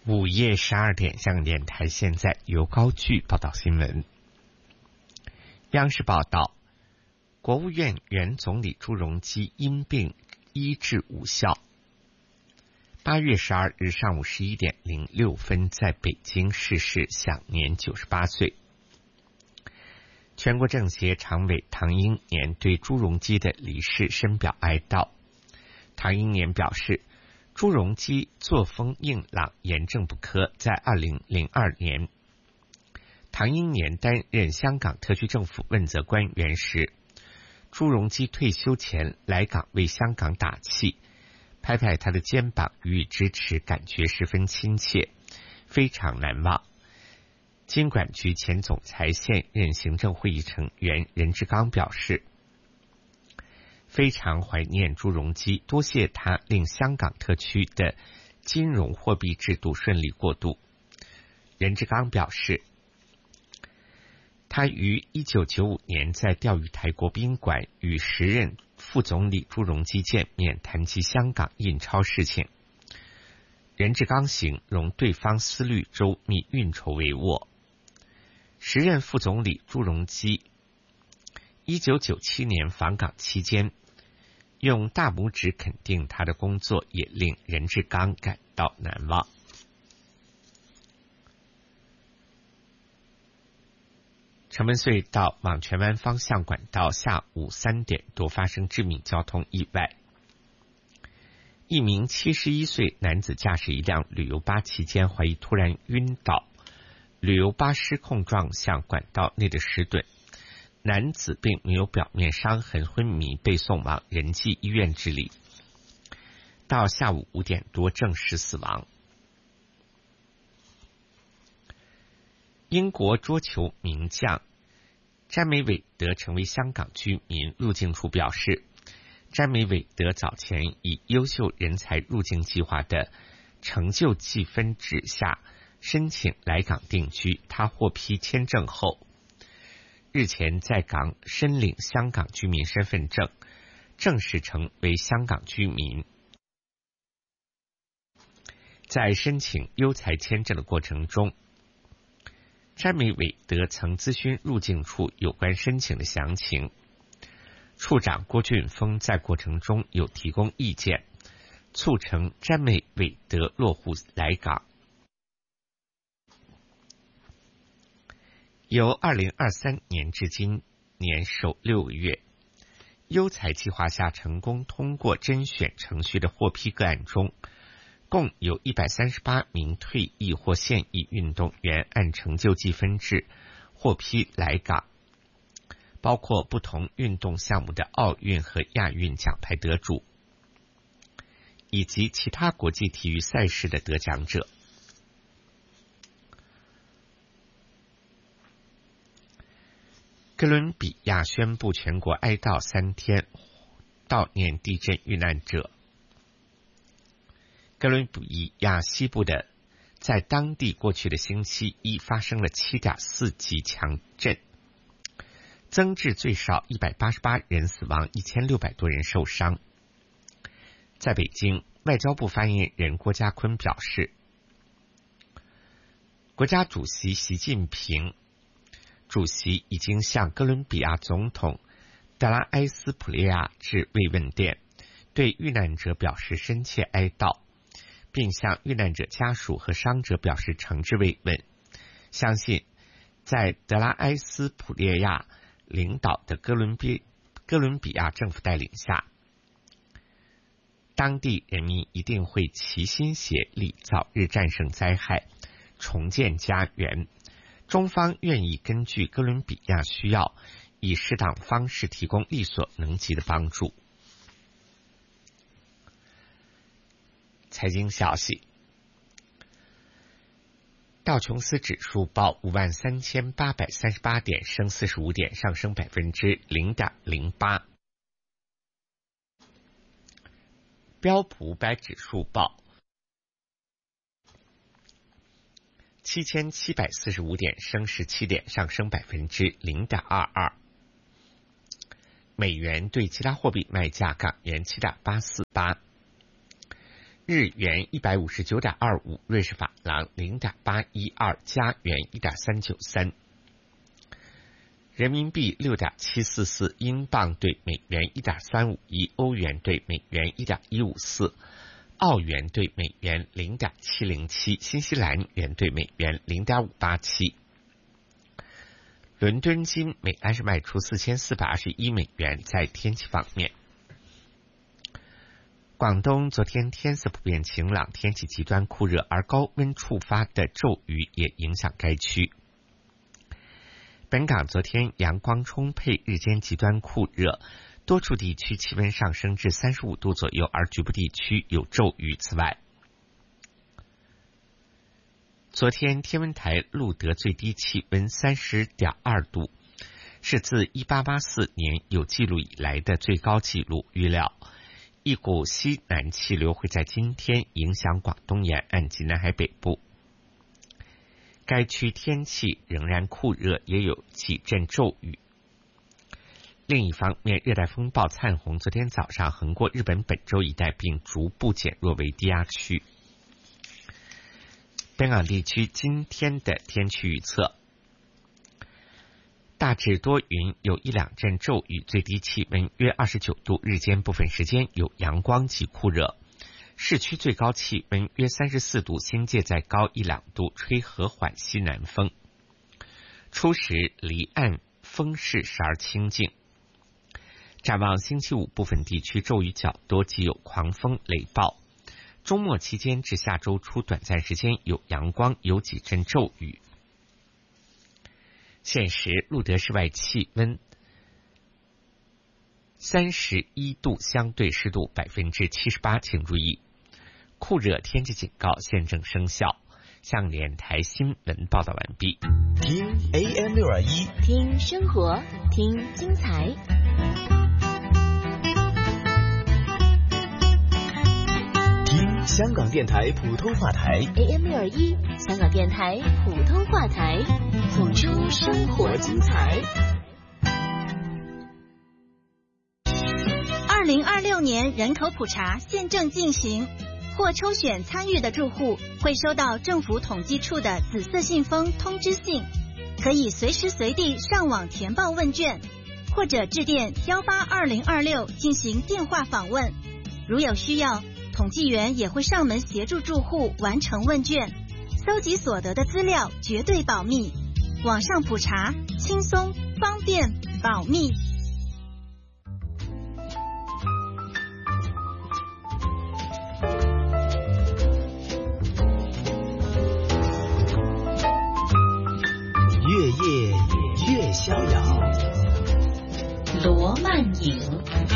午夜12点，香港电台现在由高炬报道新闻。央视报道，国务院原总理朱镕基因病医治无效。8月12日上午11点06分，在北京逝世，享年98岁。全国政协常委唐英年对朱镕基的离世深表哀悼。唐英年表示，朱镕基作风硬朗，严正不苛。在2002年，唐英年担任香港特区政府问责官员时，朱镕基退休前来港为香港打气，拍拍他的肩膀予以支持，感觉十分亲切，非常难忘。金管局前总裁、现任行政会议成员任志刚表示，非常怀念朱镕基，多谢他令香港特区的金融货币制度顺利过渡。任志刚表示，他于1995年在钓鱼台国宾馆与时任副总理朱镕基见面，谈及香港印钞事情。任志刚形容对方思虑周密，运筹帷幄。时任副总理朱镕基1997年访港期间，用大拇指肯定他的工作，也令任志刚感到难忘。城门隧道往荃湾方向管道下午3点多发生致命交通意外，一名71岁男子驾驶一辆旅游巴期间怀疑突然晕倒，旅游巴失控撞向管道内的石墩，男子并没有表面伤痕，昏迷被送往仁济医院治理，到下午5点多证实死亡。英国桌球名将詹梅韦德成为香港居民，入境处表示，詹梅韦德早前以优秀人才入境计划的成就计分制下申请来港定居，他获批签证后，日前在港申领香港居民身份证，正式成为香港居民。在申请优才签证的过程中，詹梅韦德曾咨询入境处有关申请的详情，处长郭俊峰在过程中有提供意见，促成詹梅韦德落户来港。由2023年至今年首6个月，优才计划下成功通过甄选程序的获批个案中，共有138名退役或现役运动员按成就计分制获批来港，包括不同运动项目的奥运和亚运奖牌得主，以及其他国际体育赛事的得奖者。哥伦比亚宣布全国哀悼3天，悼念地震遇难者。哥伦比亚西部在当地过去的星期一发生了7.4级强震，增至最少188人死亡，1600多人受伤。在北京，外交部发言人郭家坤表示，国家主席习近平主席已经向哥伦比亚总统德拉埃斯普列亚致慰问电，对遇难者表示深切哀悼，并向遇难者家属和伤者表示诚挚慰问。相信在德拉埃斯普列亚领导的哥伦比亚政府带领下，当地人民一定会齐心协力，早日战胜灾害，重建家园。中方愿意根据哥伦比亚需要，以适当方式提供力所能及的帮助。财经消息，道琼斯指数报53838点，升45点，上升0.08%。标普500指数报7745点，升17点，上升0.22%。美元对其他货币卖价：港元7.848， 日元159.25，瑞士法郎0.812，加元1.393，人民币6.744，英镑对美元1.351，欧元对美元1.154，澳元对美元0.707，新西兰元对美元0.587。伦敦金每安士卖出4421美元。在天气方面，广东昨天天色普遍晴朗，天气极端酷热，而高温触发的骤雨也影响该区。本港昨天阳光充沛，日间极端酷热，多处地区气温上升至35度左右，而局部地区有骤雨。此外，昨天天文台录得最低气温30.2度，是自1884年有记录以来的最高纪录。预料一股西南气流会在今天影响广东沿岸及南海北部，该区天气仍然酷热，也有几阵骤雨。另一方面，热带风暴灿红昨天早上横过日本本州一带，并逐步减弱为低压区。本港地区今天的天气预测：大致多云，有一两阵骤雨，最低气温约29度，日间部分时间有阳光及酷热，市区最高气温约34度，新界再高一两度，吹和缓西南风。初时离岸风势时而清劲。展望星期五，部分地区骤雨较多，及有狂风雷暴。周末期间至下周初，短暂时间有阳光，有几阵骤雨。现时录得室外气温31度，相对湿度78%，请注意，酷热天气警告现正生效。向联台新闻报道完毕。 听 AM621， 听生活，听精彩。 听香港电台普通话台 AM621，香港电台普通话台，谱出生活精彩。 2026年人口普查现正进行，或抽选参与的住户会收到政府统计处的紫色信封通知信，可以随时随地上网填报问卷，或者致电182-2026进行电话访问。如有需要，统计员也会上门协助住户完成问卷，搜集所得的资料绝对保密。网上普查轻松、方便、保密。 越夜越逍遥， 罗曼影。